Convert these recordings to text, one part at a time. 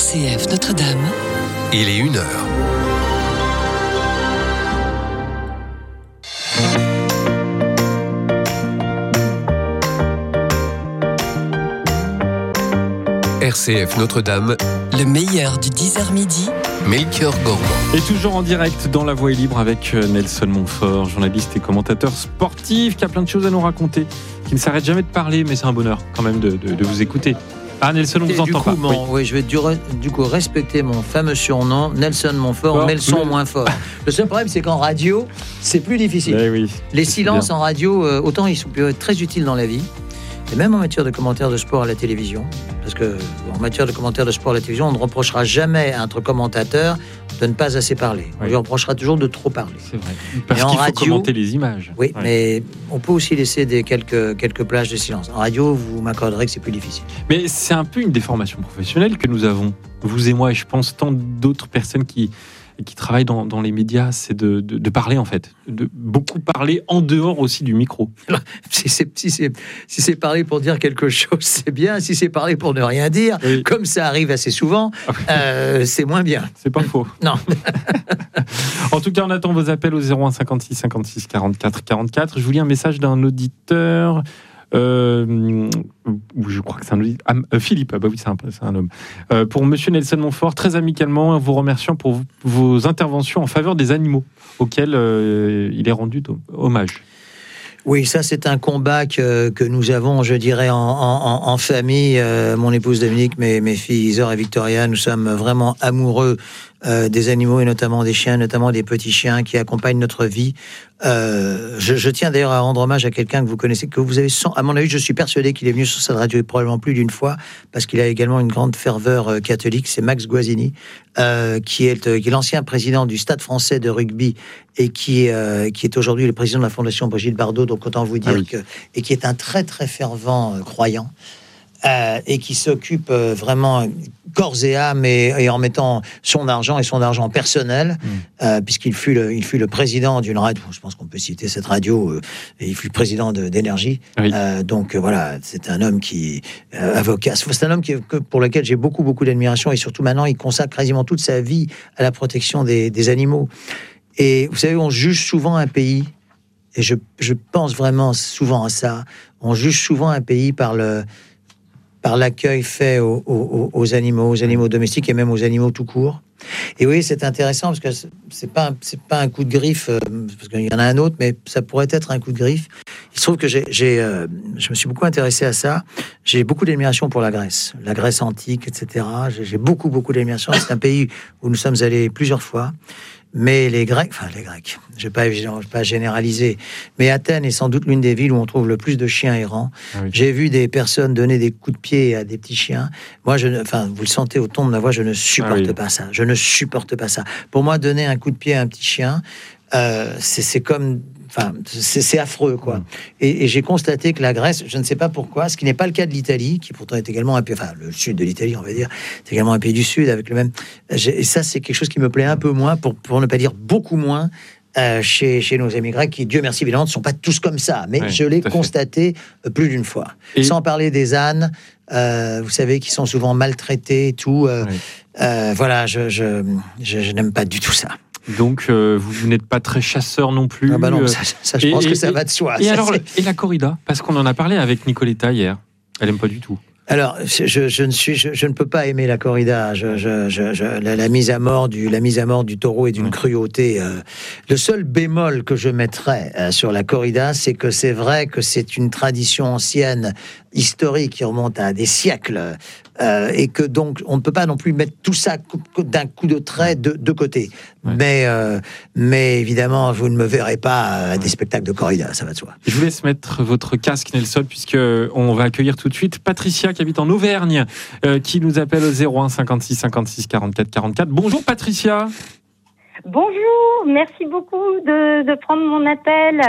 RCF Notre-Dame. Il est 1h. RCF Notre-Dame, le meilleur du 10h midi. Melchior Gormand. Et toujours en direct dans La Voix est libre avec Nelson Montfort, journaliste et commentateur sportif qui a plein de choses à nous raconter, qui ne s'arrête jamais de parler, mais c'est un bonheur quand même de vous écouter. Ah, Nelson, on vous entend pas. Oui, je vais du coup respecter mon fameux surnom, Nelson Montfort, mais le son moins fort. Le seul problème, c'est qu'en radio, c'est plus difficile. Oui, les silences en radio, autant ils peuvent être très utiles dans la vie, et même en matière de commentaires de sport à la télévision. Parce que en matière de commentaires de sport à la télévision, on ne reprochera jamais à notre commentateur de ne pas assez parler. On lui reprochera toujours de trop parler. C'est vrai. Parce qu'il faut commenter les images. Oui, mais on peut aussi laisser quelques plages de silence. En radio, vous m'accorderez que c'est plus difficile. Mais c'est un peu une déformation professionnelle que nous avons, vous et moi, et je pense tant d'autres personnes qui travaillent dans les médias, c'est de parler en fait, de beaucoup parler en dehors aussi du micro. Alors, si c'est parler pour dire quelque chose, c'est bien. Si c'est parler pour ne rien dire, comme ça arrive assez souvent, c'est moins bien. C'est pas faux. Non. En tout cas, on attend vos appels au 01 56 56 44 44. Je vous lis un message d'un auditeur. Je crois que c'est un auditeur. Philippe, oui, c'est un homme. Pour Monsieur Nelson Montfort, très amicalement, vous remerciant pour vos interventions en faveur des animaux, auxquels il est rendu hommage. Oui, ça c'est un combat que nous avons, je dirais, en famille. Mon épouse Dominique, mes filles Isor et Victoria, nous sommes vraiment amoureux des animaux et notamment des chiens, notamment des petits chiens qui accompagnent notre vie. Je tiens d'ailleurs à rendre hommage à quelqu'un que vous connaissez, que vous avez à mon avis, je suis persuadé qu'il est venu sur cette radio probablement plus d'une fois, parce qu'il a également une grande ferveur catholique. C'est Max Guazzini, qui est l'ancien président du Stade français de rugby et qui est aujourd'hui le président de la Fondation Brigitte Bardot. Donc autant vous dire et qui est un très très fervent croyant. Et qui s'occupe vraiment corps et âme et en mettant son argent personnel, puisqu'il fut le président d'une radio, je pense qu'on peut citer cette radio, et il fut le président d'Énergie. Donc voilà, c'est un homme qui avocat. C'est un homme pour lequel j'ai beaucoup d'admiration, et surtout maintenant il consacre quasiment toute sa vie à la protection des animaux. Et vous savez, on juge souvent un pays, et je pense vraiment souvent à ça. On juge souvent un pays par l'accueil fait aux animaux domestiques et même aux animaux tout court. Et oui, c'est intéressant parce que c'est pas un coup de griffe, parce qu'il y en a un autre, mais ça pourrait être un coup de griffe. Il se trouve que je me suis beaucoup intéressé à ça. J'ai beaucoup d'admiration pour la Grèce antique, etc. J'ai beaucoup d'admiration. C'est un pays où nous sommes allés plusieurs fois. Mais les Grecs, je vais pas généraliser, mais Athènes est sans doute l'une des villes où on trouve le plus de chiens errants. J'ai vu des personnes donner des coups de pied à des petits chiens. Moi, vous le sentez au ton de ma voix, je ne supporte pas ça. Je ne supporte pas ça. Pour moi, donner un coup de pied à un petit chien, c'est comme... c'est affreux, quoi. Et j'ai constaté que la Grèce, je ne sais pas pourquoi, ce qui n'est pas le cas de l'Italie, qui pourtant est également un pays, le sud de l'Italie, on va dire, c'est également un pays du sud avec le même. Et ça, c'est quelque chose qui me plaît un peu moins, pour ne pas dire beaucoup moins, chez nos amis grecs, qui, Dieu merci, évidemment, ne sont pas tous comme ça, mais je l'ai constaté plus d'une fois. Sans parler des ânes, vous savez, qui sont souvent maltraités et tout. Voilà, je n'aime pas du tout ça. Donc, vous n'êtes pas très chasseur non plus. Ah bah non, ça je pense que ça va de soi. Et la corrida, parce qu'on en a parlé avec Nicoletta hier. Elle aime pas du tout. Alors, je ne peux pas aimer la corrida. La mise à mort du taureau est d'une cruauté. Le seul bémol que je mettrais sur la corrida, c'est que c'est vrai que c'est une tradition ancienne, historique, qui remonte à des siècles. Et que donc on ne peut pas non plus mettre tout ça d'un coup de trait de côté. Mais évidemment, vous ne me verrez pas à des spectacles de corrida, ça va de soi. Je vous laisse mettre votre casque, Nelson, puisque on va accueillir tout de suite Patricia, qui habite en Auvergne, qui nous appelle au 01 56 56 44 44. Bonjour Patricia. Bonjour, merci beaucoup de prendre mon appel.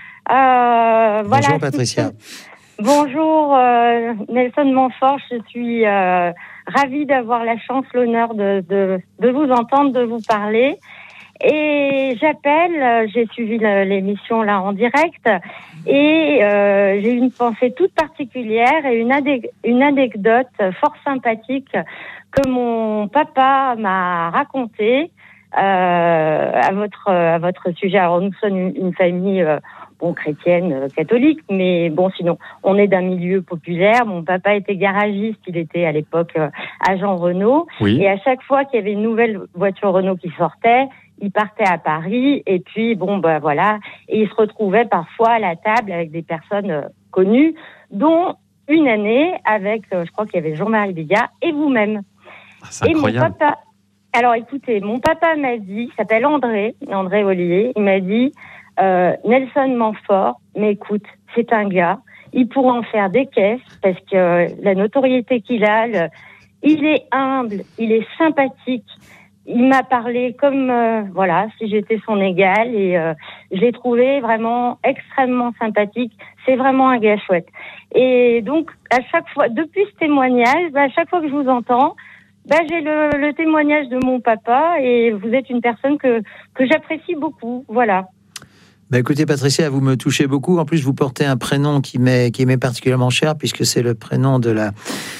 Bonjour Patricia. Bonjour Nelson Montfort, je suis ravie d'avoir la chance, l'honneur de vous entendre, de vous parler. Et j'appelle, j'ai suivi l'émission là en direct, et j'ai une pensée toute particulière et une anecdote fort sympathique que mon papa m'a racontée à votre sujet. Alors nous sommes une famille chrétienne, catholique, mais bon, sinon, on est d'un milieu populaire. Mon papa était garagiste, il était à l'époque agent Renault. Oui. Et à chaque fois qu'il y avait une nouvelle voiture Renault qui sortait, il partait à Paris, et puis voilà, et il se retrouvait parfois à la table avec des personnes connues, dont une année avec, je crois qu'il y avait Jean-Marie Bigard et vous-même. C'est incroyable. Et mon papa, alors écoutez, mon papa m'a dit, il s'appelle André Ollier, il m'a dit, Nelson Montfort, mais écoute, c'est un gars, il pourra en faire des caisses, parce que la notoriété qu'il a, il est humble, il est sympathique. Il m'a parlé comme, si j'étais son égal, et je l'ai trouvé vraiment extrêmement sympathique. C'est vraiment un gars chouette. Et donc, à chaque fois, depuis ce témoignage, à chaque fois que je vous entends, j'ai le témoignage de mon papa, et vous êtes une personne que j'apprécie beaucoup. Voilà. Écoutez, Patricia, vous me touchez beaucoup. En plus, vous portez un prénom qui m'est particulièrement cher, puisque c'est le prénom de la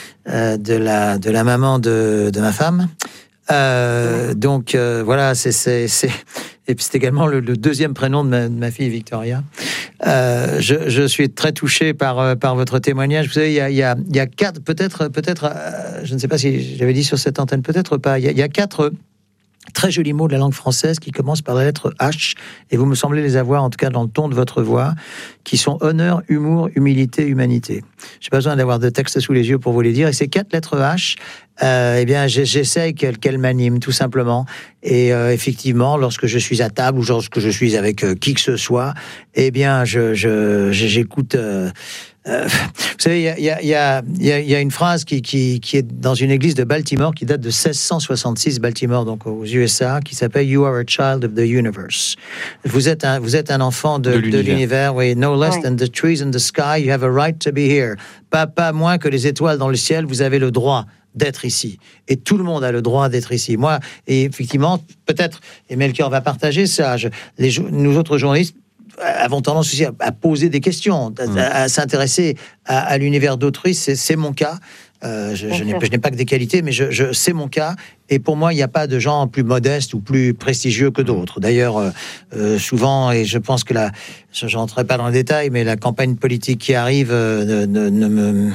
maman de ma femme. Donc voilà, et puis c'est également le deuxième prénom de ma fille Victoria. Je suis très touché par votre témoignage. Vous savez, il y a quatre, peut-être, je ne sais pas si j'avais dit sur cette antenne, peut-être pas. Il y a quatre très jolis mots de la langue française qui commencent par la lettre H, et vous me semblez les avoir, en tout cas dans le ton de votre voix, qui sont honneur, humour, humilité, humanité. J'ai pas besoin d'avoir de texte sous les yeux pour vous les dire. Et ces quatre lettres H, j'essaye qu'elles m'animent, tout simplement. Et effectivement, lorsque je suis à table ou lorsque je suis avec qui que ce soit, j'écoute. Vous savez, il y a une phrase qui est dans une église de Baltimore qui date de 1666, Baltimore, donc aux USA, qui s'appelle You are a child of the universe. Vous êtes un enfant de l'univers. Oui, no less than the trees in the sky, you have a right to be here. Pas moins que les étoiles dans le ciel, vous avez le droit d'être ici. Et tout le monde a le droit d'être ici. Moi, et effectivement, peut-être, et Melchior va partager ça, nous autres journalistes avons tendance aussi à poser des questions, à s'intéresser à l'univers d'autrui. C'est mon cas. Je n'ai pas que des qualités, mais c'est mon cas. Et pour moi, il n'y a pas de gens plus modestes ou plus prestigieux que d'autres. D'ailleurs, souvent, et je pense que je n'entrerai pas dans le détail, mais la campagne politique qui arrive ne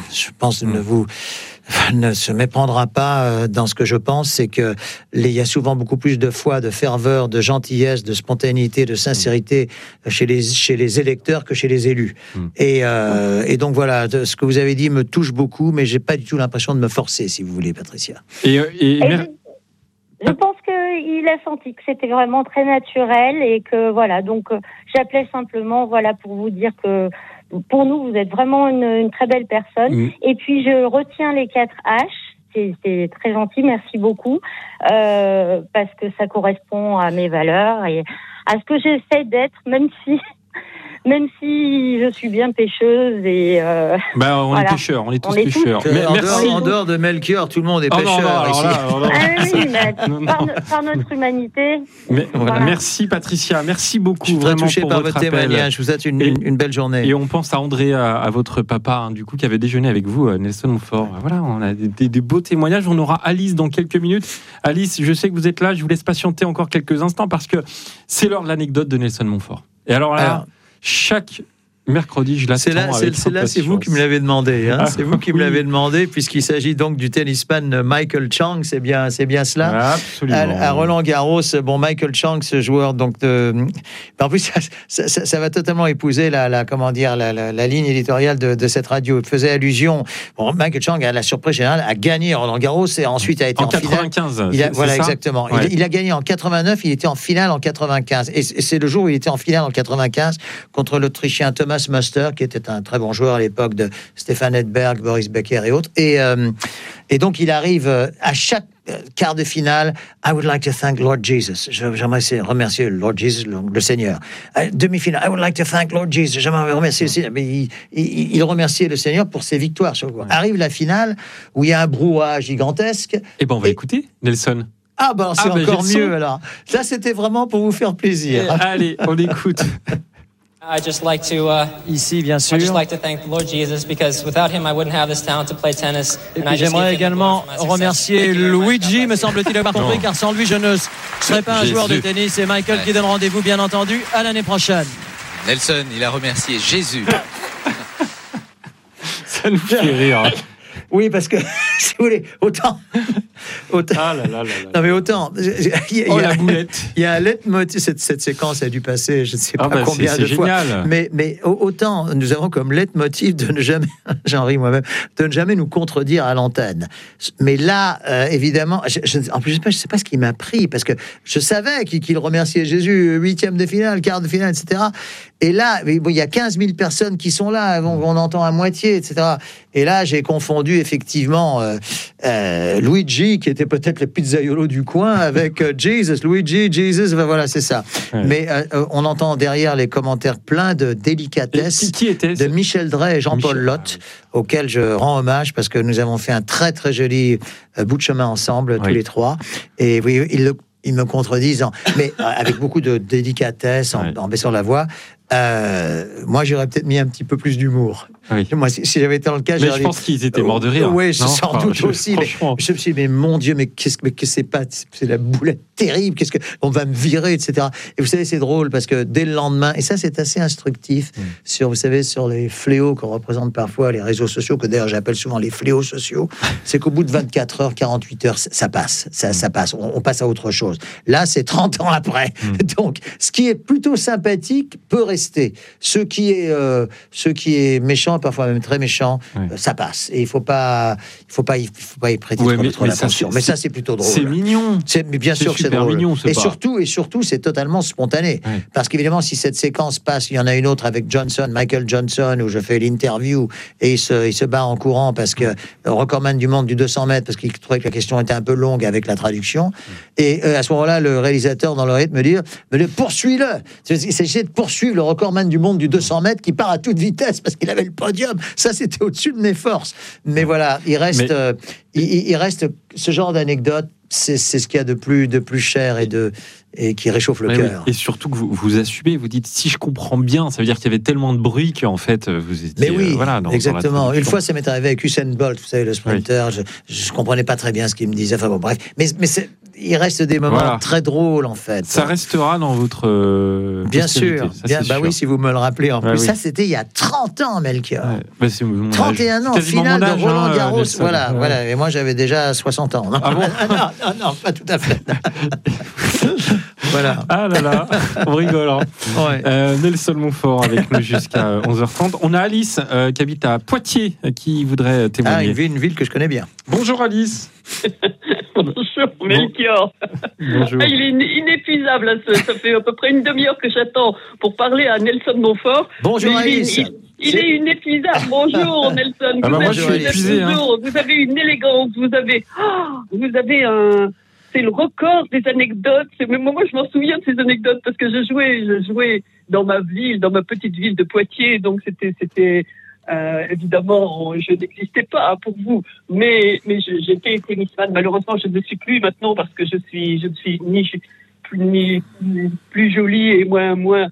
se méprendra pas dans ce que je pense, c'est que il y a souvent beaucoup plus de foi, de ferveur, de gentillesse, de spontanéité, de sincérité chez les électeurs que chez les élus. Et donc voilà, ce que vous avez dit me touche beaucoup, mais j'ai pas du tout l'impression de me forcer, si vous voulez, Patricia. Je pense qu'il a senti que c'était vraiment très naturel, et que voilà, donc j'appelais simplement pour vous dire que pour nous, vous êtes vraiment une très belle personne. Et puis, je retiens les 4 H. C'est très gentil, merci beaucoup, parce que ça correspond à mes valeurs et à ce que j'essaie d'être, même si je suis bien pêcheuse et on est pêcheurs, on est tous pêcheurs. En dehors de Melchior, tout le monde est pêcheur ici. Par notre humanité. Merci Patricia, merci beaucoup. Je suis très touché par votre appel. témoignage. Je vous souhaite une belle journée. Et on pense à André, à votre papa, du coup, qui avait déjeuné avec vous, Nelson Montfort. Voilà, on a des beaux témoignages. On aura Alice dans quelques minutes. Alice, je sais que vous êtes là. Je vous laisse patienter encore quelques instants parce que c'est l'heure de l'anecdote de Nelson Montfort. Et alors là. Chaque mercredi, je l'attends avec impatience. C'est vous qui me l'avez demandé. C'est vous qui me l'avez demandé, puisqu'il s'agit donc du tennisman Michael Chang. C'est bien cela. Absolument. À Roland Garros, Michael Chang, ce joueur donc en plus, ça va totalement épouser la ligne éditoriale de cette radio. Il faisait allusion. Michael Chang, à la surprise générale, a gagné Roland Garros et ensuite a été en 95. Finale. Voilà, exactement. Ouais. Il a gagné en 89. Il était en finale en 95. Et c'est le jour où il était en finale en 95 contre l'Autrichien Thomas Muster, qui était un très bon joueur à l'époque de Stefan Edberg, Boris Becker et autres. Et donc, il arrive à chaque quart de finale. I would like to thank Lord Jesus. J'aimerais remercier Lord Jesus, le Seigneur. Demi-finale. I would like to thank Lord Jesus. J'aimerais remercier le Seigneur. Mais il remerciait le Seigneur pour ses victoires. Arrive la finale où il y a un brouhaha gigantesque. On va écouter Nelson. Ah, bah, c'est encore j'ai le mieux, son. alors. Ça, c'était vraiment pour vous faire plaisir. Allez, on écoute. I'd just like to Ici, bien sûr. I'd just like to thank the Lord Jesus because without him I wouldn't have this talent to play tennis. Et And puis I just j'aimerais give him the également glory for my success. remercier Thank you very much. Luigi, God me bless you. semble-t-il avoir compris, car sans lui, je ne serais pas un Jésus. joueur de tennis. C'est Michael qui donne rendez-vous, bien entendu, à l'année prochaine. Nelson, il a remercié Jésus. Ça nous fait rire. Oui, parce que, si vous voulez, autant. Ah là là là là. Non, mais autant. Oh, la boulette. Il y a un leitmotiv. Cette séquence a dû passer, je ne sais pas combien c'est de fois. génial. Mais autant nous avons comme leitmotiv de ne jamais, j'en ris moi-même, de ne jamais nous contredire à l'antenne. Mais là, évidemment, en plus, je ne sais pas ce qui m'a pris, parce que je savais qu'il remerciait Jésus, 8e de finale, quart de finale, etc. Et là, bon, il y a 15 000 personnes qui sont là, on entend à moitié, etc. Et là, j'ai confondu effectivement Luigi, qui était peut-être le pizzaiolo du coin, avec Jesus. Luigi, Jesus, ben voilà, c'est ça. Ouais. Mais on entend derrière les commentaires pleins de délicatesse Qui était de Michel Drey et Jean-Paul Michel, Lotte, auxquels je rends hommage parce que nous avons fait un très très joli bout de chemin ensemble, tous Oui. les trois. Et oui, ils me contredisent, mais avec beaucoup de délicatesse, en baissant la voix. Moi, j'aurais peut-être mis un petit peu plus d'humour. Oui. Moi, si j'avais été dans le cas, Mais j'aurais je pense qu'ils étaient morts de rire. Oui, Non, sans enfin, doute aussi. Mais franchement. je me suis dit, mais mon Dieu, mais qu'est-ce que c'est pas, c'est la boulette terrible. Qu'est-ce que on va me virer, etc. Et vous savez, c'est drôle parce que dès le lendemain, et ça, c'est assez instructif sur, vous savez, sur les fléaux qu'on représente parfois les réseaux sociaux, que d'ailleurs j'appelle souvent les fléaux sociaux. C'est qu'au bout de 24 heures, 48 heures, ça passe, ça passe. On passe à autre chose. Là, c'est 30 ans après. Donc, ce qui est plutôt sympathique peut rester. Ce qui est méchant, parfois même très méchant, ça passe. Et il faut pas y prêter trop d'attention. Mais ça, c'est plutôt drôle. C'est mignon. Mais bien sûr que c'est super drôle. mignon, ce Et pas. surtout, c'est totalement spontané. Ouais. Parce qu'évidemment, si cette séquence passe, il y en a une autre avec Michael Johnson, où je fais l'interview et il se bat en courant parce que le recordman du monde du 200 mètres, parce qu'il trouvait que la question était un peu longue avec la traduction. Et à ce moment-là, le réalisateur dans l'oreillette me dit, mais poursuis-le. Il s'agissait de poursuivre le recordman du monde du 200 mètres qui part à toute vitesse parce qu'il avait le podium. Ça, c'était au-dessus de mes forces. Mais voilà, il reste ce genre d'anecdote. C'est ce qu'il y a de plus cher et qui réchauffe le cœur. Et surtout que vous assumez, vous dites, si je comprends bien, ça veut dire qu'il y avait tellement de bruit qu'en fait, vous étiez... Mais oui, exactement. Dans la une fois, ça m'est arrivé avec Usain Bolt, vous savez, le sprinter. Oui. Je comprenais pas très bien ce qu'il me disait. Enfin bon, bref. Mais il reste des moments très drôles, en fait. Ça restera dans votre... Bien sûr. Ça, sûr. Oui, si vous me le rappelez. En plus, oui. Ça, c'était il y a 30 ans, Melchior. Ouais. 31 ans, finale de Roland Garros. Voilà. Et moi, j'avais déjà 60 ans. Ah bon? Non, pas tout à fait. Voilà. Ah là là, on rigole. Hein. Ouais. Nelson Montfort avec nous jusqu'à 11h30. On a Alice qui habite à Poitiers qui voudrait témoigner. Une ville que je connais bien. Bonjour Alice. Bonjour Melchior. Bonjour. Il est inépuisable. Ça fait à peu près une demi-heure que j'attends pour parler à Nelson Montfort. Bonjour Alice. Il est inépuisable. Bonjour Nelson. Moi je suis épuisé. Vous avez une élégance. Vous avez un... C'est le record des anecdotes. Moi, je m'en souviens de ces anecdotes parce que je jouais dans ma petite ville de Poitiers. Donc, c'était évidemment, je n'existais pas pour vous. Mais j'étais tennisman. Malheureusement, je ne suis plus maintenant parce que je ne suis ni plus jolie et moins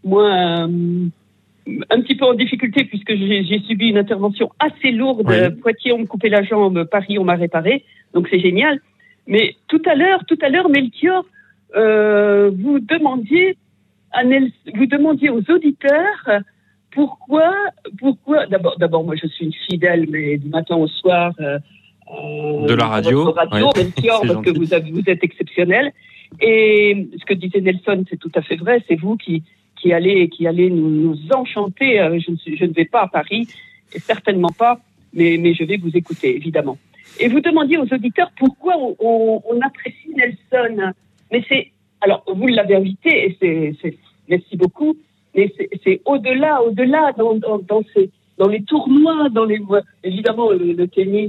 un petit peu en difficulté puisque j'ai subi une intervention assez lourde. Oui. Poitiers, on me coupait la jambe. Paris, on m'a réparé. Donc, c'est génial. Mais tout à l'heure, Melchior, vous demandiez aux auditeurs pourquoi. D'abord, moi, je suis une fidèle, mais du matin au soir de la radio, Melchior, parce que vous êtes exceptionnel. Et ce que disait Nelson, c'est tout à fait vrai. C'est vous qui allez nous enchanter. Je ne vais pas à Paris, et certainement pas, mais je vais vous écouter, évidemment. Et vous demandiez aux auditeurs pourquoi on apprécie Nelson. Mais alors vous l'avez invité et merci beaucoup. Mais c'est au-delà dans les tournois, évidemment le tennis,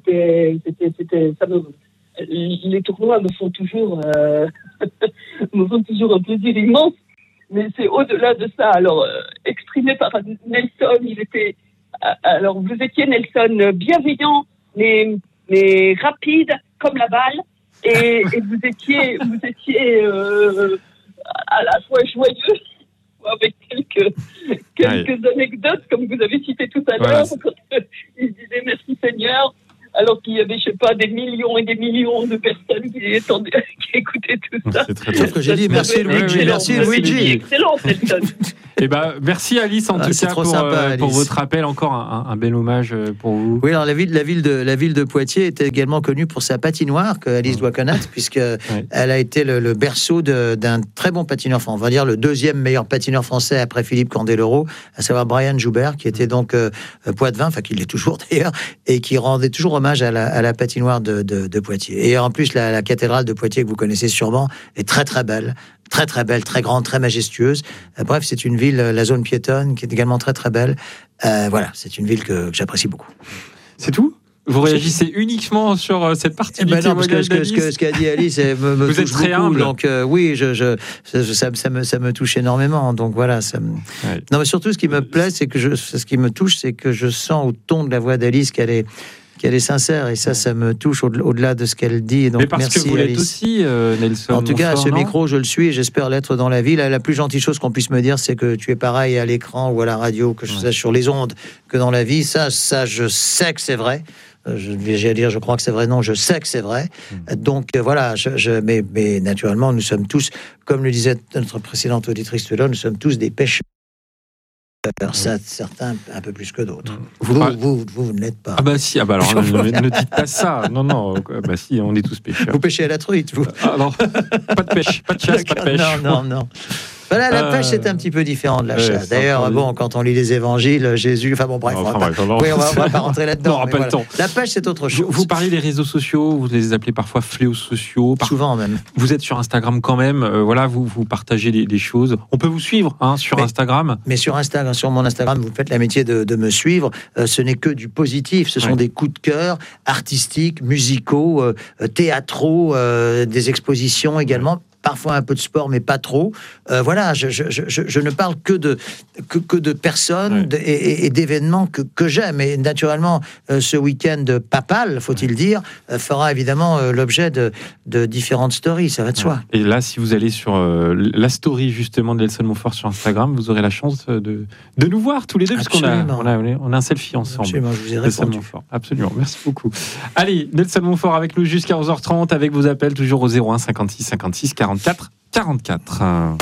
les tournois me font toujours un plaisir immense. Mais c'est au-delà de ça. Alors exprimé par Nelson, vous étiez Nelson bienveillant. Mais rapide comme la balle Et vous étiez à la fois joyeux, avec quelques anecdotes, comme vous avez cité tout à l'heure, quand il disait merci Seigneur, alors qu'il y avait, je sais pas, des millions et des millions de personnes qui écoutaient tout ça. C'est très bien. Sauf que j'ai dit merci Luigi, merci Luigi. Excellent, Nelson. Eh ben, merci Alice en tout cas pour votre appel. Encore un bel hommage pour vous. Oui, alors la ville de Poitiers était également connue pour sa patinoire que Alice doit connaître, puisque elle a été le berceau d'un très bon patineur, enfin on va dire le deuxième meilleur patineur français après Philippe Candeloro, à savoir Brian Joubert, qui était donc poitevin, enfin qui l'est toujours d'ailleurs, et qui rendait toujours hommage à la patinoire de Poitiers. Et en plus la cathédrale de Poitiers que vous connaissez sûrement est très très belle. Très très belle, très grande, très majestueuse. Bref, c'est une ville, la zone piétonne, qui est également très très belle. Voilà, c'est une ville que j'apprécie beaucoup. C'est tout ? Vous réagissez uniquement sur cette partie du témoignage d'Alice ? Ce qu'a dit Alice me vous touche êtes très beaucoup, humble. donc oui, ça me touche énormément. Donc voilà, non mais surtout ce qui me plaît, c'est que ce qui me touche, c'est que je sens au ton de la voix d'Alice qu'elle est sincère, et ça me touche au-delà de ce qu'elle dit. Donc, mais parce merci, que vous l'êtes Alice. aussi, Nelson. En tout cas, à ce non micro, je le suis et j'espère l'être dans la vie. La plus gentille chose qu'on puisse me dire, c'est que tu es pareil à l'écran ou à la radio, que je sache sur les ondes, que dans la vie. Ça, je sais que c'est vrai. J'ai à dire, je crois que c'est vrai. Non, je sais que c'est vrai. Donc voilà. Mais naturellement, nous sommes tous, comme le disait notre précédente auditrice tout à l'heure, nous sommes tous des pêcheurs. Ça, certains un peu plus que d'autres. Vous ne l'êtes pas. Ah bah si, alors ne dites pas ça. Non, bah si, on est tous pêcheurs. Vous pêchez à la truite, vous. Alors, pas de pêche, pas de chasse, pas de pêche. Non. Voilà, la pêche, c'est un petit peu différent de la chasse. D'ailleurs, quand on lit les évangiles, Jésus... Enfin bon, bref, on va pas rentrer là-dedans. Non, pas le temps. La pêche, c'est autre chose. Vous parlez des réseaux sociaux, vous les appelez parfois fléaux sociaux. Souvent même. Vous êtes sur Instagram quand même, vous partagez des choses. On peut vous suivre sur Instagram. Mais sur mon Instagram, vous faites l'amitié de me suivre. Ce n'est que du positif. Ce sont des coups de cœur artistiques, musicaux, théâtraux, des expositions également. Parfois un peu de sport, mais pas trop. Voilà, je ne parle que de personnes et d'événements que j'aime. Et naturellement, ce week-end papal, faut-il dire, fera évidemment l'objet de différentes stories, ça va de soi. Et là, si vous allez sur la story justement de Nelson Montfort sur Instagram, vous aurez la chance de nous voir tous les deux, parce qu'on a un selfie ensemble. Absolument, je vous ai répondu. Absolument, merci beaucoup. Allez, Nelson Montfort avec nous jusqu'à 11h30, avec vos appels toujours au 01 56 56 44 44.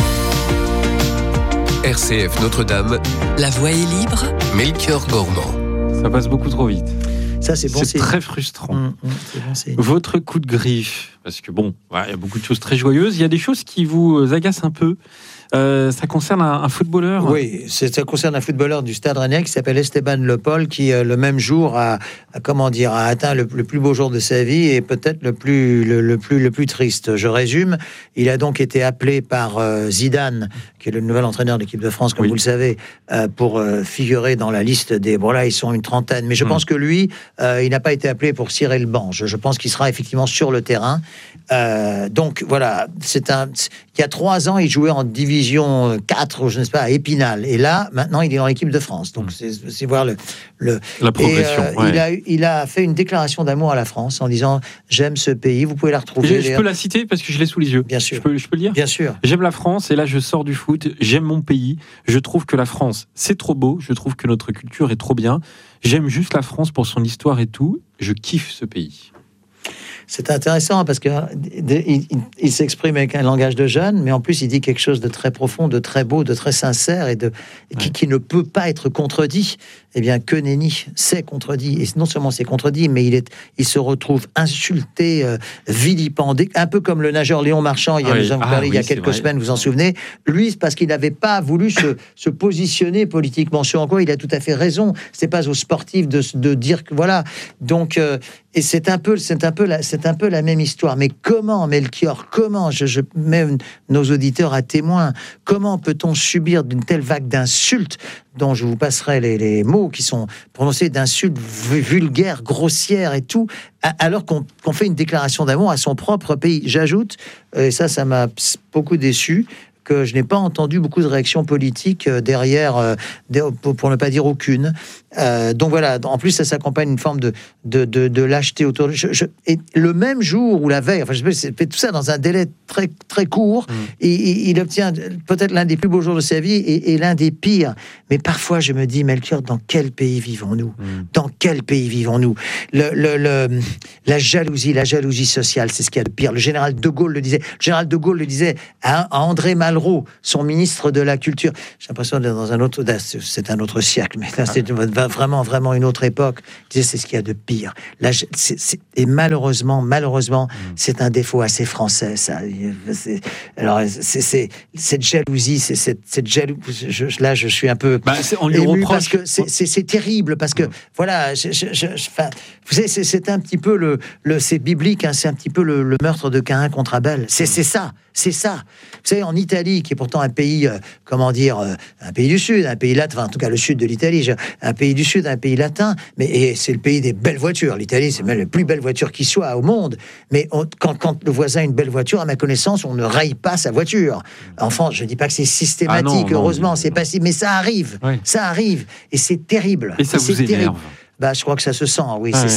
RCF Notre-Dame, La voix est libre. Melchior Gormand. Ça passe beaucoup trop vite. Ça, c'est bon. C'est très frustrant. C'est bon. Votre coup de griffe, parce que il y a beaucoup de choses très joyeuses. Il y a des choses qui vous agacent un peu. Ça concerne un footballeur. Oui, ça concerne un footballeur du Stade Rennais qui s'appelle Esteban Le Pol, qui le même jour a atteint le plus beau jour de sa vie et peut-être le plus triste. Je résume. Il a donc été appelé par Zidane, qui est le nouvel entraîneur de l'équipe de France, comme vous le savez, pour figurer dans la liste des. Bon là, ils sont une trentaine, mais je pense que lui, il n'a pas été appelé pour cirer le banc. Je pense qu'il sera effectivement sur le terrain. Donc voilà, il y a 3 ans, il jouait en division 4, je ne sais pas, à Épinal. Et là, maintenant, il est dans l'équipe de France. Donc, c'est voir la progression. Il a fait une déclaration d'amour à la France en disant « J'aime ce pays ». Vous pouvez la retrouver. Je peux la citer parce que je l'ai sous les yeux. Bien sûr. Je peux le lire ? Bien sûr. J'aime la France et là, je sors du foot. J'aime mon pays. Je trouve que la France, c'est trop beau. Je trouve que notre culture est trop bien. J'aime juste la France pour son histoire et tout. Je kiffe ce pays. C'est intéressant parce qu'il s'exprime avec un langage de jeune, mais en plus il dit quelque chose de très profond, de très beau, de très sincère et qui ne peut pas être contredit. Eh bien, que nenni, c'est contredit. Et non seulement c'est contredit, mais il se retrouve insulté, vilipendé, un peu comme le nageur Léon Marchand, il y a quelques semaines, vous en souvenez. Lui, c'est parce qu'il n'avait pas voulu se positionner politiquement, sur en quoi il a tout à fait raison. C'est pas aux sportifs de dire que voilà. Donc, et c'est un peu la même histoire. Mais comment, Melchior, je mets nos auditeurs à témoin, comment peut-on subir d'une telle vague d'insultes dont je vous passerai les mots qui sont prononcés, d'insultes vulgaires, grossières et tout, alors qu'on fait une déclaration d'amour à son propre pays. J'ajoute, et ça m'a beaucoup déçu, que je n'ai pas entendu beaucoup de réactions politiques derrière, pour ne pas dire aucune. Donc voilà, en plus ça s'accompagne d'une forme de lâcheté autour et le même jour ou la veille, enfin je fait tout ça dans un délai très, très court, et il obtient peut-être l'un des plus beaux jours de sa vie et l'un des pires. Mais parfois je me dis, Melchior, dans quel pays vivons-nous ? Dans quel pays vivons-nous ? La jalousie sociale, c'est ce qu'il y a de pire. Le général de Gaulle le disait à André Malraux, son ministre de la Culture. J'ai l'impression d'être dans un autre... C'est un autre siècle, mais là, c'est vraiment une autre époque. Il disait, c'est ce qu'il y a de pire. Et malheureusement, c'est un défaut assez français, ça. Alors, c'est cette jalousie, là, je suis un peu on lui ému reproche... parce que c'est terrible, parce que, voilà, vous savez, c'est un petit peu c'est biblique, hein, c'est un petit peu le meurtre de Caïn contre Abel. C'est ça. Vous savez, en Italie, qui est pourtant un pays, un pays du Sud, un pays latin, enfin, en tout cas le sud de l'Italie, un pays du Sud, un pays latin, et c'est le pays des belles voitures. L'Italie, c'est même la plus belle voiture qui soit au monde. Mais quand le voisin a une belle voiture, à ma connaissance, on ne raille pas sa voiture. En France, je ne dis pas que c'est systématique, heureusement, c'est pas si, mais ça arrive. Oui. Ça arrive, et c'est terrible. Et ça vous énerve. Je crois que ça se sent, oui. Ouais,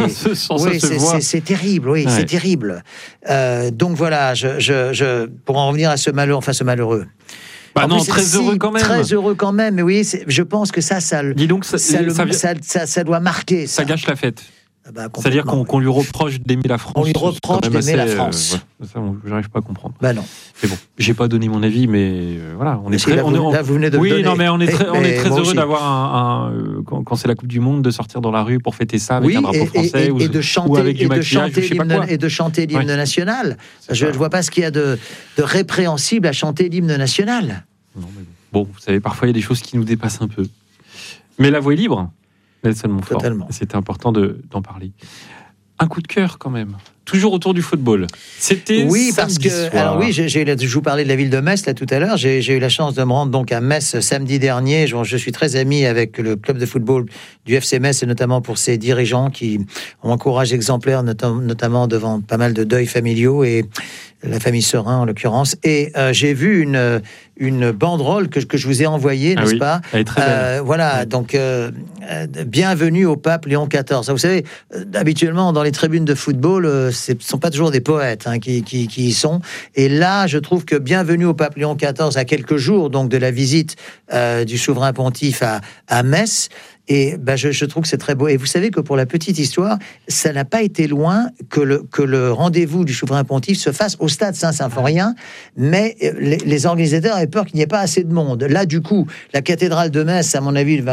C'est terrible, oui, c'est terrible. Donc voilà, pour en revenir à ce malheureux. Heureux quand même. Très heureux quand même, mais oui, je pense que ça Dis donc, ça doit marquer. Ça gâche la fête. C'est-à-dire qu'on lui reproche d'aimer la France. On lui reproche d'aimer la France. Ça, j'arrive pas à comprendre. Non. Mais bon, j'ai pas donné mon avis, mais voilà, on est très. Là, vous venez de oui, donner. Non, mais on est très heureux d'avoir quand c'est la Coupe du Monde, de sortir dans la rue pour fêter ça avec un drapeau français et de chanter, ou avec du maquillage, et de chanter l'hymne national. Je ne vois pas ce qu'il y a de répréhensible à chanter l'hymne national. Non, mais bon, vous savez, parfois il y a des choses qui nous dépassent un peu. Mais la voix est libre. Nelson Montfort. C'était important d'en parler. Un coup de cœur quand même. Toujours autour du football. C'était parce que soir. Alors oui, je vous parlais de la ville de Metz là tout à l'heure. J'ai eu la chance de me rendre donc à Metz samedi dernier. Je suis très ami avec le club de football du FC Metz et notamment pour ses dirigeants qui ont un courage exemplaire, notamment devant pas mal de deuils familiaux et la famille Serin en l'occurrence. Et j'ai vu une banderole que je vous ai envoyée, n'est-ce pas ? Elle est très belle. Voilà, donc bienvenue au pape Léon XIV. Ça, vous savez, habituellement dans les tribunes de football, ce ne sont pas toujours des poètes qui y sont. Et là, je trouve que bienvenue au pape Léon XIV à quelques jours donc de la visite du souverain pontife à Metz. Et je trouve que c'est très beau. Et vous savez que pour la petite histoire, ça n'a pas été loin que le rendez-vous du souverain pontife se fasse au stade Saint-Symphorien, mais les organisateurs avaient peur qu'il n'y ait pas assez de monde. Là, du coup, la cathédrale de Metz, à mon avis, il va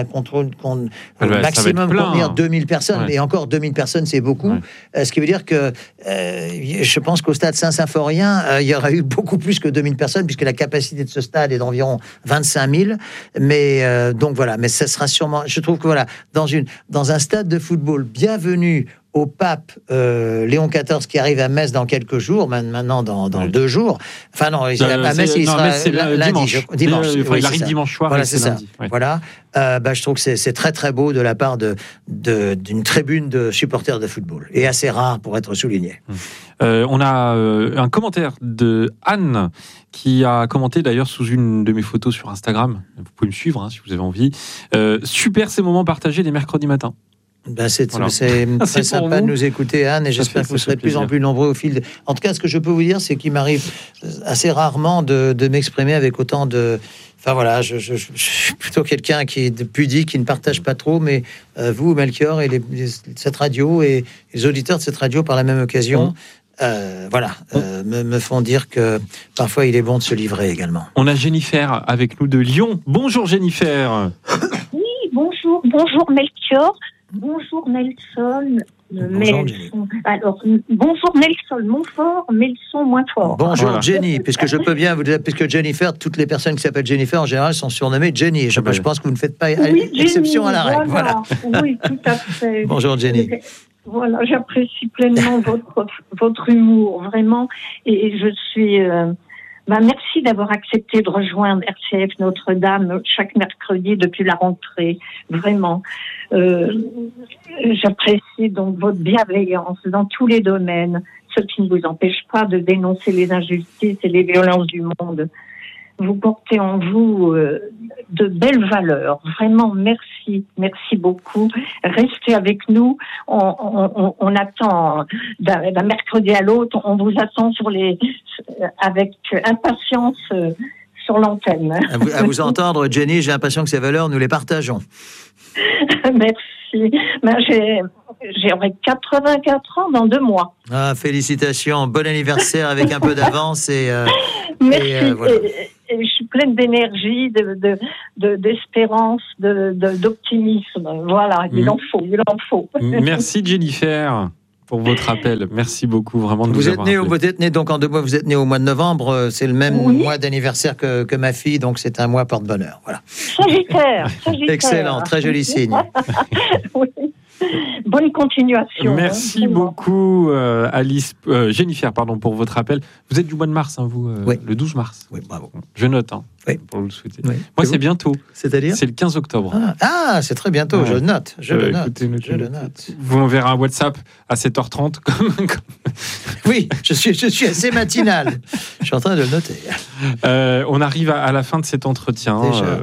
maximum contenir 2000 personnes, mais encore 2000 personnes, c'est beaucoup. Ce qui veut dire que je pense qu'au stade Saint-Symphorien, il y aurait eu beaucoup plus que 2000 personnes, puisque la capacité de ce stade est d'environ 25 000. Mais donc voilà, mais ça sera sûrement... Je trouve que voilà, dans un stade de football, bienvenue au pape Léon XIV qui arrive à Metz dans quelques jours, maintenant dans 2 jours. Enfin non, à Metz il sera lundi. Dimanche. Il arrive dimanche soir. Voilà, c'est ça. Voilà. Je trouve que c'est très très beau de la part d'une tribune de supporters de football et assez rare pour être souligné. On a un commentaire de Anne qui a commenté d'ailleurs sous une de mes photos sur Instagram. Vous pouvez me suivre si vous avez envie. Super ces moments partagés les mercredis matins. C'est très sympa de nous écouter, Anne, et j'espère que vous serez de plus en plus nombreux au fil. En tout cas, ce que je peux vous dire, c'est qu'il m'arrive assez rarement de m'exprimer avec autant de... Enfin voilà, je suis plutôt quelqu'un qui est pudique, qui ne partage pas trop, mais vous, Melchior, et cette radio, et les auditeurs de cette radio par la même occasion... me font dire que parfois il est bon de se livrer également. On a Jennifer avec nous de Lyon. Bonjour Jennifer. Oui, bonjour Melchior. Bonjour Nelson. Alors, bonjour Nelson Montfort, Nelson moins fort. Bonjour Jenny, puisque je peux bien vous dire, puisque Jennifer, toutes les personnes qui s'appellent Jennifer en général sont surnommées Jenny. Je pense que vous ne faites pas exception à la règle. Voilà. Oui, tout à fait. Bonjour Jenny. Voilà, j'apprécie pleinement votre humour, vraiment, et je suis... merci d'avoir accepté de rejoindre RCF Notre-Dame chaque mercredi depuis la rentrée, vraiment. J'apprécie donc votre bienveillance dans tous les domaines, ce qui ne vous empêche pas de dénoncer les injustices et les violences du monde. Vous portez en vous de belles valeurs. Vraiment, merci beaucoup. Restez avec nous. On attend d'un mercredi à l'autre. On vous attend avec impatience sur l'antenne. À vous entendre, Jenny, j'ai l'impression que ces valeurs, nous les partageons. Merci. J'aurai 84 ans dans 2 mois. Ah, félicitations. Bon anniversaire avec un peu d'avance. Merci. Voilà. Et je suis pleine d'énergie, d'espérance, d'optimisme. Voilà, il en faut. Merci Jennifer pour votre appel. Merci beaucoup vraiment de nous avoir appelé. Vous êtes né donc en 2 mois, vous êtes né au mois de novembre, c'est le même mois d'anniversaire que ma fille, donc c'est un mois porte-bonheur. Voilà. Sagittaire. Excellent, très joli signe. Oui. Bonne continuation. Merci beaucoup Jennifer, pour votre appel. Vous êtes du mois de mars, vous, oui. Le 12 mars. Oui, bravo. Je note, oui. Pour le souhaiter. Oui. Moi, c'est bientôt. C'est-à-dire ? C'est le 15 octobre. Ah, c'est très bientôt, ouais. Je le note. Je le note. Vous m'enverrez un WhatsApp à 7h30. Oui, je suis assez matinal. Je suis en train de le noter. On arrive à la fin de cet entretien. Déjà.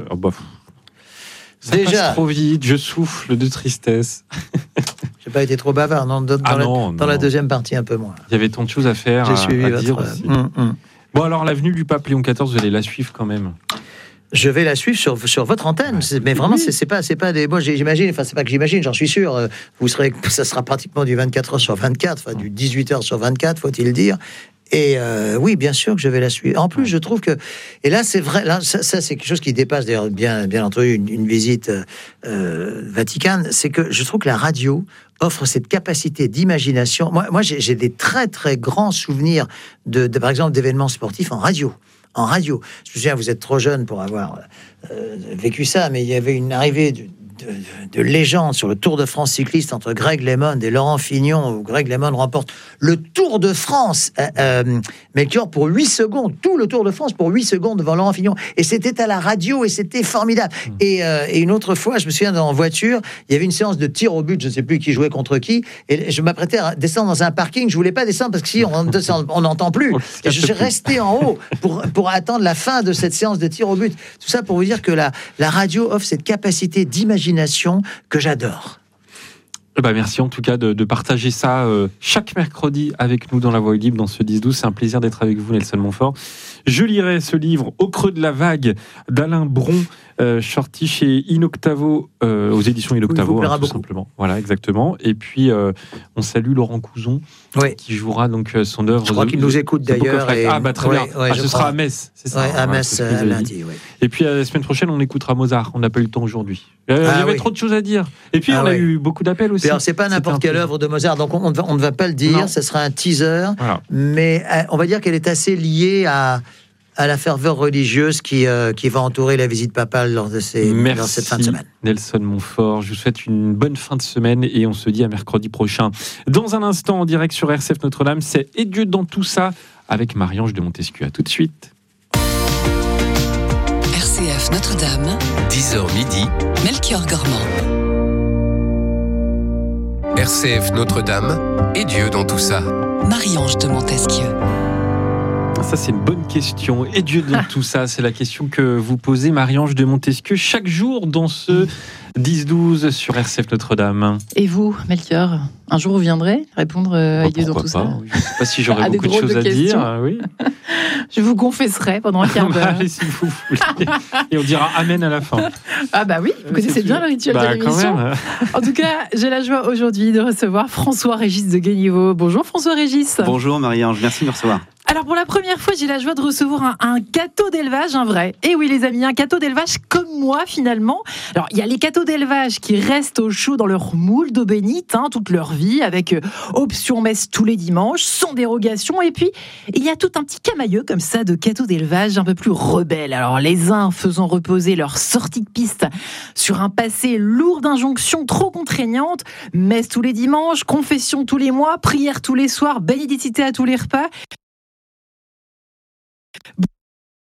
Ça passe trop vite, je souffle de tristesse. J'ai pas été trop bavard, non, dans la deuxième partie un peu moins. Il y avait tant de choses à faire, J'ai suivi à dire aussi. Bon, alors l'avenue du pape Léon XIV, vous allez la suivre quand même. Je vais la suivre sur votre antenne, mais vraiment c'est pas des. Moi j'imagine, c'est pas que j'imagine, j'en suis sûr. Ça sera pratiquement du 24h sur 24, du 18h sur 24, faut-il dire. Et oui, bien sûr que je vais la suivre. En plus, je trouve que, et là, c'est vrai, là, ça c'est quelque chose qui dépasse d'ailleurs bien entendu une visite vaticane, c'est que je trouve que la radio offre cette capacité d'imagination. Moi, j'ai des très très grands souvenirs par exemple d'événements sportifs en radio. Je me souviens, vous êtes trop jeune pour avoir vécu ça, mais il y avait une arrivée de légende sur le Tour de France cycliste entre Greg LeMond et Laurent Fignon, où Greg LeMond remporte le Tour de France, Melchior, pour 8 secondes, tout le Tour de France pour 8 secondes devant Laurent Fignon. Et c'était à la radio et c'était formidable. Et une autre fois, je me souviens, en voiture, il y avait une séance de tir au but, je ne sais plus qui jouait contre qui, et je m'apprêtais à descendre dans un parking. Je ne voulais pas descendre parce que si on n'entend plus. Et je suis resté en haut pour attendre la fin de cette séance de tir au but. Tout ça pour vous dire que la radio offre cette capacité d'imagination que j'adore. Merci en tout cas de partager ça chaque mercredi avec nous dans La Voix Libre, dans ce 10-12. C'est un plaisir d'être avec vous, Nelson Montfort. Je lirai ce livre Au creux de la vague d'Alain Bron, sorti chez Inoctavo, aux éditions Inoctavo, tout simplement. Voilà, exactement. Et puis on salue Laurent Couzon, qui jouera donc son œuvre. Je crois qu'il nous écoute d'ailleurs. Très bien. Ce sera à Metz, c'est ça. À Metz, lundi. Et puis la semaine prochaine, on écoutera Mozart. On n'a pas eu le temps aujourd'hui. Il y avait trop de choses à dire. Et puis on a eu beaucoup d'appels aussi. Alors, c'est pas n'importe quelle œuvre de Mozart, donc on ne va pas le dire. Ce sera un teaser, mais on va dire qu'elle est assez liée à la ferveur religieuse qui va entourer la visite papale lors de cette fin de semaine. Nelson Montfort, je vous souhaite une bonne fin de semaine et on se dit à mercredi prochain. Dans un instant, en direct sur RCF Notre-Dame, c'est Et Dieu dans tout ça avec Marie-Ange de Montesquieu. À tout de suite. RCF Notre-Dame, 10h midi, Melchior Gormand. RCF Notre-Dame, et Dieu dans tout ça. Marie-Ange de Montesquieu. Ça, c'est une bonne question. Et Dieu dans tout ça, c'est la question que vous posez, Marie-Ange de Montesquieu, chaque jour dans ce 10-12 sur RCF Notre-Dame. Et vous, Melchior, un jour vous viendrez répondre à Dieu dans tout ça? Je ne sais pas si j'aurais beaucoup de choses à dire. Oui. Je vous confesserai pendant un quart d'heure. Allez, si vous voulez. Et on dira Amen à la fin. Ah bah oui, vous connaissez bien le rituel de l'émission. En tout cas, j'ai la joie aujourd'hui de recevoir François-Régis de Guéniveau. Bonjour François-Régis. Bonjour Marie-Ange, merci de me recevoir. Alors pour la première fois, j'ai la joie de recevoir un gâteau d'élevage, un vrai. Et oui les amis, un gâteau d'élevage comme moi finalement. Alors il y a les gâteaux d'élevage qui restent au chaud dans leur moule d'eau bénite toute leur vie, avec option messe tous les dimanches, sans dérogation. Et puis il y a tout un petit camailleux comme ça de gâteaux d'élevage un peu plus rebelles. Alors les uns faisant reposer leur sortie de piste sur un passé lourd d'injonctions trop contraignantes, messe tous les dimanches, confession tous les mois, prière tous les soirs, bénédicité à tous les repas.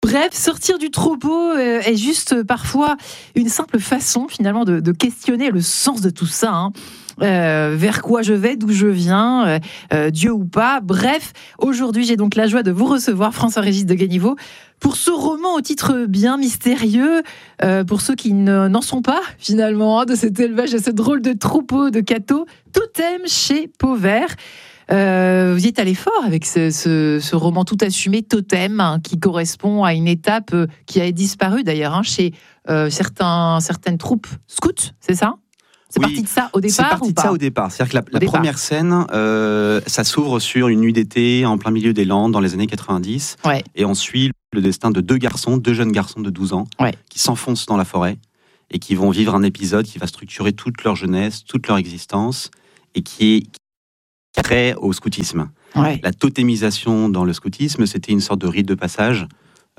Bref, sortir du troupeau est juste parfois une simple façon finalement de questionner le sens de tout ça. Hein. Vers quoi je vais, d'où je viens, Dieu ou pas. Bref, aujourd'hui, j'ai donc la joie de vous recevoir, François-Régis de Ganiveau, pour ce roman au titre bien mystérieux, pour ceux qui n'en sont pas, finalement, de cet élevage, de ce drôle de troupeau de cathos, Totem chez Pauvert. Vous y êtes allé fort avec ce roman tout assumé, Totem, hein, qui correspond à une étape qui a disparu d'ailleurs hein, chez certaines troupes scouts, c'est ça ? C'est parti de ça au départ. C'est parti de ça au départ. C'est-à-dire que la première scène, ça s'ouvre sur une nuit d'été en plein milieu des Landes dans les années 90. Ouais. Et on suit le destin de deux jeunes garçons de 12 ans, qui s'enfoncent dans la forêt et qui vont vivre un épisode qui va structurer toute leur jeunesse, toute leur existence et qui est très au scoutisme. Ouais. La totémisation dans le scoutisme, c'était une sorte de rite de passage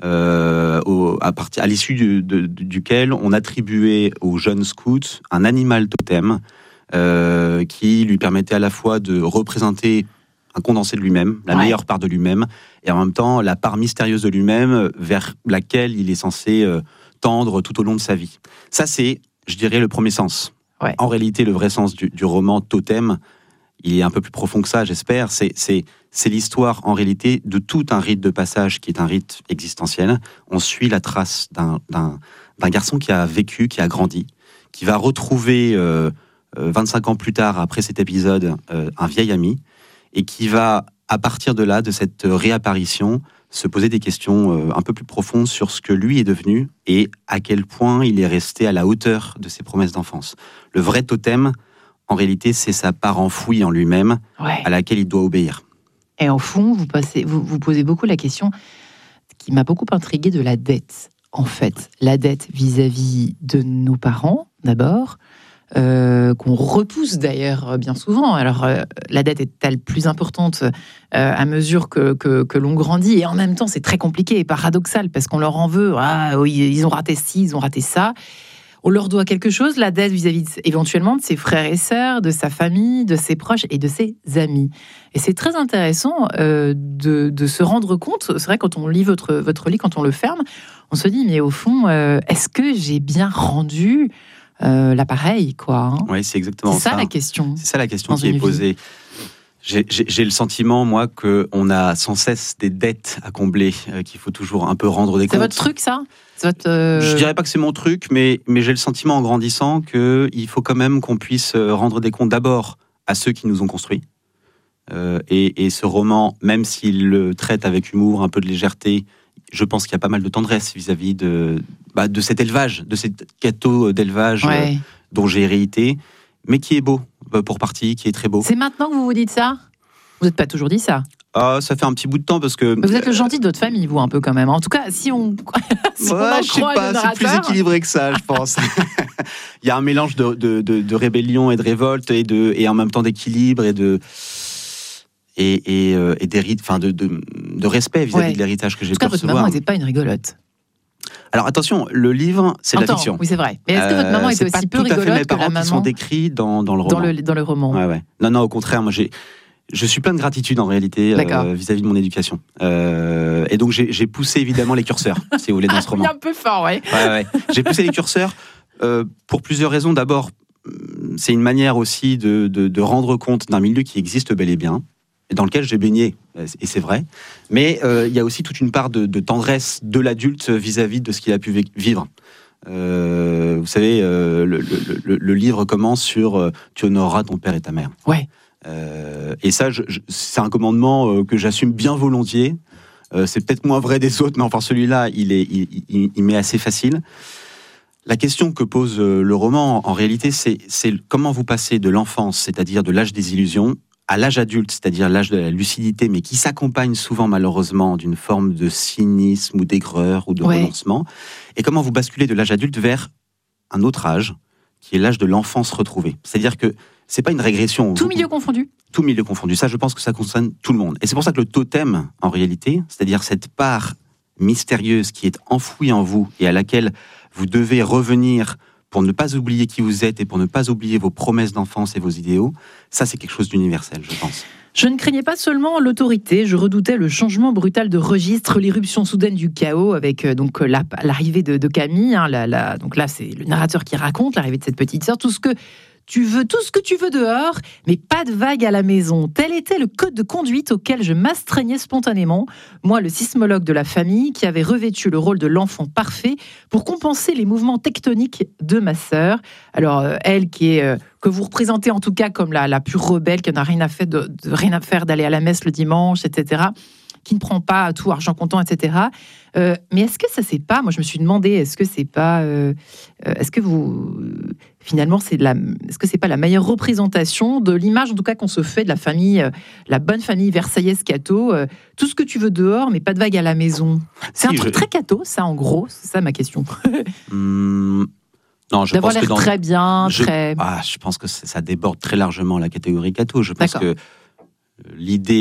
à l'issue duquel on attribuait aux jeunes scouts un animal totem qui lui permettait à la fois de représenter un condensé de lui-même, la meilleure part de lui-même, et en même temps la part mystérieuse de lui-même vers laquelle il est censé tendre tout au long de sa vie. Ça, c'est, je dirais, le premier sens. Ouais. En réalité, le vrai sens du roman Totem, il est un peu plus profond que ça, j'espère. C'est l'histoire, en réalité, de tout un rite de passage qui est un rite existentiel. On suit la trace d'un garçon qui a vécu, qui a grandi, qui va retrouver 25 ans plus tard, après cet épisode, un vieil ami, et qui va, à partir de là, de cette réapparition, se poser des questions un peu plus profondes sur ce que lui est devenu et à quel point il est resté à la hauteur de ses promesses d'enfance. Le vrai totem, en réalité, c'est sa part enfouie en lui-même, à laquelle il doit obéir. Et au fond, vous posez beaucoup la question qui m'a beaucoup intriguée de la dette. En fait, la dette vis-à-vis de nos parents, d'abord, qu'on repousse d'ailleurs bien souvent. Alors, la dette est-elle plus importante à mesure que l'on grandit ? Et en même temps, c'est très compliqué et paradoxal, parce qu'on leur en veut. Ah oui, ils ont raté ci, ils ont raté ça. On leur doit quelque chose, la dette vis-à-vis éventuellement de ses frères et sœurs, de sa famille, de ses proches et de ses amis. Et c'est très intéressant de se rendre compte. C'est vrai, quand on lit votre livre, quand on le ferme, on se dit, mais au fond, est-ce que j'ai bien rendu l'appareil, quoi, hein ? Oui, c'est exactement ça. C'est ça la question. C'est ça la question qui est posée. J'ai le sentiment, moi, qu'on a sans cesse des dettes à combler, qu'il faut toujours un peu rendre des comptes. C'est votre truc, ça ? Je dirais pas que c'est mon truc, mais j'ai le sentiment en grandissant qu'il faut quand même qu'on puisse rendre des comptes d'abord à ceux qui nous ont construits. Et ce roman, même s'il le traite avec humour, un peu de légèreté, je pense qu'il y a pas mal de tendresse vis-à-vis de cet élevage, de cet gâteau d'élevage dont j'ai hérité, mais qui est beau, pour partie, qui est très beau. C'est maintenant que vous vous dites ça ? Vous n'êtes pas toujours dit ça ? Ça fait un petit bout de temps parce que... Vous êtes le gentil de votre famille, vous, un peu quand même. En tout cas, si on je sais pas, c'est plus équilibré que ça, je pense. Il y a un mélange de rébellion et de révolte et en même temps d'équilibre et de respect vis-à-vis de l'héritage que j'ai pu recevoir. En tout cas, votre maman n'était pas une rigolote. Alors attention, le livre, c'est de la fiction. Oui, c'est vrai. Mais est-ce que votre maman était aussi peu rigolote que la maman ? C'est pas tout à fait mes parents qui sont décrits dans le roman. Dans le roman. Ouais. Non, au contraire, moi je suis plein de gratitude en réalité vis-à-vis de mon éducation. Et donc j'ai poussé évidemment les curseurs, si vous voulez, dans ce roman. Il est un peu fort, ouais. J'ai poussé les curseurs pour plusieurs raisons. D'abord, c'est une manière aussi de rendre compte d'un milieu qui existe bel et bien, et dans lequel j'ai baigné, et c'est vrai. Mais il y a aussi toute une part de tendresse de l'adulte vis-à-vis de ce qu'il a pu vivre. Vous savez, le livre commence sur « Tu honoreras ton père et ta mère ». Ouais. Et ça, c'est un commandement que j'assume bien volontiers. C'est peut-être moins vrai des autres, mais enfin celui-là, il m'est assez facile. La question que pose le roman, en réalité, c'est comment vous passez de l'enfance, c'est-à-dire de l'âge des illusions, à l'âge adulte, c'est-à-dire l'âge de la lucidité, mais qui s'accompagne souvent malheureusement d'une forme de cynisme ou d'aigreur ou de renoncement. Et comment vous basculez de l'âge adulte vers un autre âge, qui est l'âge de l'enfance retrouvée. C'est-à-dire que c'est pas une régression. Tout milieu confondu. Tout milieu confondu. Ça, je pense que ça concerne tout le monde. Et c'est pour ça que le totem, en réalité, c'est-à-dire cette part mystérieuse qui est enfouie en vous et à laquelle vous devez revenir pour ne pas oublier qui vous êtes et pour ne pas oublier vos promesses d'enfance et vos idéaux, ça, c'est quelque chose d'universel, je pense. Je ne craignais pas seulement l'autorité, je redoutais le changement brutal de registre, l'irruption soudaine du chaos avec l'arrivée de Camille. Donc là, c'est le narrateur qui raconte l'arrivée de cette petite sœur. Tout ce que tu veux dehors, mais pas de vague à la maison. Tel était le code de conduite auquel je m'astreignais spontanément. Moi, le sismologue de la famille, qui avait revêtu le rôle de l'enfant parfait pour compenser les mouvements tectoniques de ma sœur. Alors, elle qui est... que vous représentez en tout cas comme la pure rebelle, qui n'a rien à faire d'aller à la messe le dimanche, etc., qui ne prend pas tout argent comptant, etc. Mais est-ce que ça c'est pas, moi je me suis demandé, est-ce que c'est pas, est-ce que c'est pas la meilleure représentation de l'image en tout cas qu'on se fait de la famille, la bonne famille versaillaise catho, tout ce que tu veux dehors, mais pas de vague à la maison. C'est un truc très catho, ça en gros, c'est ça ma question. Non, je d'avoir pense l'air que très bien, je pense que ça déborde très largement la catégorie catho. Je pense que l'idée